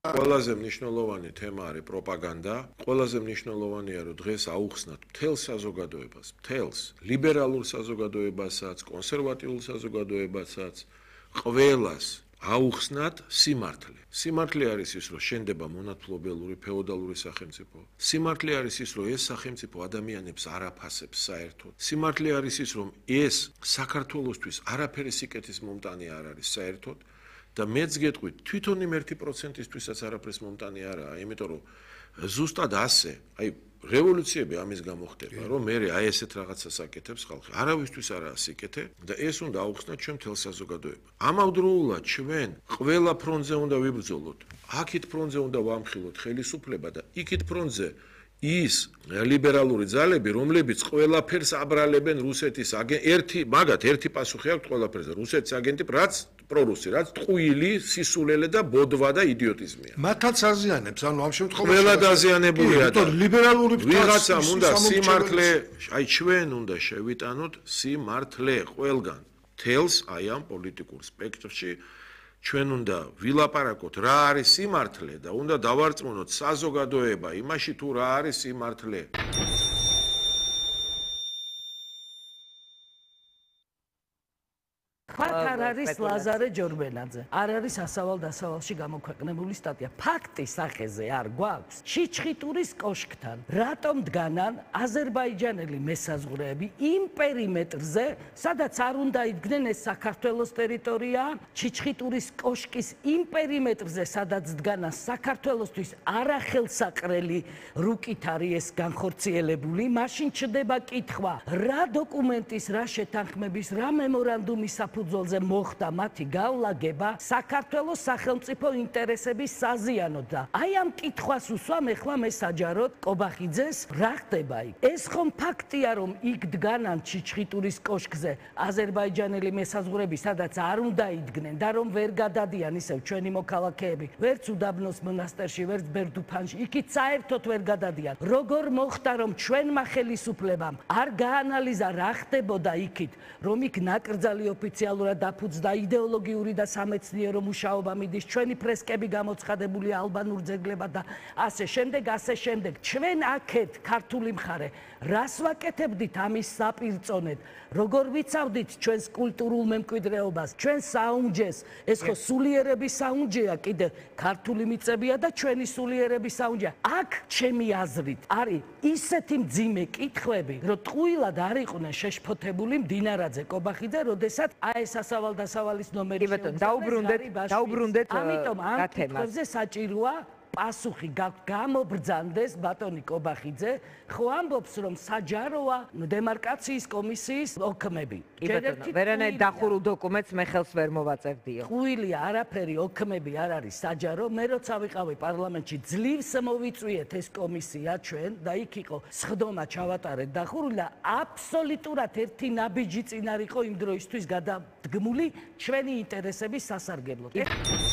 ყველაზე მნიშვნელოვანი თემა არის პროპაგანდა. ყველაზე მნიშვნელოვანია, რომ დღეს აუხსნათ მთელ საზოგადოებას, მთელს ლიბერალურ საზოგადოებასაც, კონსერვატიულ საზოგადოებასაც, ყველას აუხსნათ სიმართლე. სიმართლე არის ის, რომ შენდება მონათმფლობელური ფეოდალური სახელმწიფო. სიმართლე არის ის, რომ ეს სახელმწიფო ადამიანებს არ აფასებს საერთოდ. სიმართლე არის ის, რომ ეს საქართველოსთვის არაფერი სიკეთის მომტანი არ არის საერთოდ. და მეც გეტყვით, თვითონ იმ 1%-ისთვისაც არაფერს მომტანი არაა, იმიტომ რომ ზუსტად ასე, აი რევოლუციები ამის გამო ხდება, რომ მე აი ესეთ რაღაცას აკეთებს ხალხი. არავისთვის არაა სიკეთე და ეს უნდა აუხსნათ ჩვენ მთელ საზოგადოება. ამავდროულად ჩვენ ყველა ფრონტზე უნდა ვიბრძოლოთ. აქეთ ფრონტზე უნდა ვამხილოთ ხელისუფლება და იქით ფრონტზე ის ლიბერალური ძალები, რომლებიც ყველაფერს აბრალებენ რუსეთის ერთი პასუხი აქვს ყველაფერზე. რუსეთის აგენტი რაც პრორუსი, რაც ტყუილი, სისულელე და ბოდვა და იდიოტიზმია. მათაც აზიანებს, ანუ ამ შემთხვევაში ყველა დაზიანებულია და ლიბერალური ვიღაცამ უნდა სიმართლე, აი ჩვენ უნდა შევიტანოთ სიმართლე ყველგან. თელს აი ამ პოლიტიკურ სპექტრში ჩვენ უნდა ვილაპარაკოთ რა არის სიმართლე და უნდა დავარწმუნოთ საზოგადოება იმაში თუ რა არის სიმართლე. არ არის ლაზარე ჯორბენაძე. არ არის ასავალ-დასავალში გამოქვეყნებული სტატია. ფაქტი სახეზე არ გვაქვს. ჩიჩხიტურის კოშკთან რატომ დგანან აზერბაიჯანელი მესაზღვრეები იმ პერიმეტრზე, სადაც არ უნდა იდგნენ ეს საქართველოს ტერიტორია, ჩიჩხიტურის კოშკის იმ პერიმეტრზე, სადაც დგანან საქართველოსთვის არახელსაყრელი რუკით არის ეს განხორციელებული, მაშინ ჩდება კითხვა, რა დოკუმენტის, რა შეთანხმების, რა მემორანდუმის საფუძველზე მოხდა მათი განლაგება საქართველოს სახელმწიფო ინტერესების საზიანოდ და აი ამ კითხვას უსვამ ეხლა მე საჯაროდ კობახიძეს რა ხდება იქ ეს ხომ ფაქტია რომ იქ დგანან ჩიჩხიტურის კოშკზე აზერბაიჯანელი მესაზღვრეები სადაც არ უნდა იდგნენ და რომ ვერ გადადიან ისევ ჩვენი მოქალაქეები ვერც უდაბნოს მონასტერში ვერც ბერდუფანში იქით საერთოდ ვერ გადადიან როგორ მოხდა რომ ჩვენმა ხელისუფლებამ არ გაანალიზა რა ხდებოდა იქით რომ იქ ნაკრძალი ოფიციალურად დაფუძნდა იდეოლოგიური და სამეცნიერო მუშაობა მიდის ჩვენი ფრესკები გამოცხადებული ალბანურ ძეგლებად და ასე შემდეგ ჩვენ აქეთ ქართული მხარე რას ვაკეთებდით ამის საპირწონედ როგორ ვიცავდით ჩვენს კულტურულ მემკვიდრეობას ჩვენს საუნჯეს ეს ხო სულიერების საუნჯეა კიდე ქართული მიწებია და ჩვენი სულიერების საუნჯეა აქ ჩემი აზრით არის ისეთი მძიმე კითხვები რომ ტყუილად არ იყვნენ შეშფოთებული მდინარაძე კობახიძე როდესაც აი ეს ასავალ-დასავალის ნომერი დაუბრუნდეთ ამიტომ ამ კითხვებზე საჭიროა პასუხი გამობრძანდეს ბატონი კობახიძე ხო ამბობს რომ საჯაროა დემარკაციის კომისიის ოქმები ვერანაირ დახურულ დოკუმენტს მე ხელს ვერ მოვაწევდიო ტყუილია არაფერი ოქმები არ არის საჯარო მე როცა ვიყავი პარლამენტში ძლივს მოვიწვიეთ ეს კომისია ჩვენ და იქ იყო სხდომა ჩავატარეთ დახურული და აბსოლუტურად ერთი ნაბიჯი წინ არ იყო იმ დროისთვის გადადგმული ჩვენი ინტერესების სასარგებლოდ